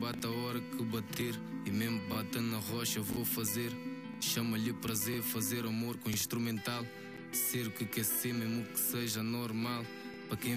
bate a hora que bater. E mesmo bata na rocha vou fazer. Chama-lhe prazer fazer amor com instrumental. Ser o que quer ser mesmo que seja normal. Para quem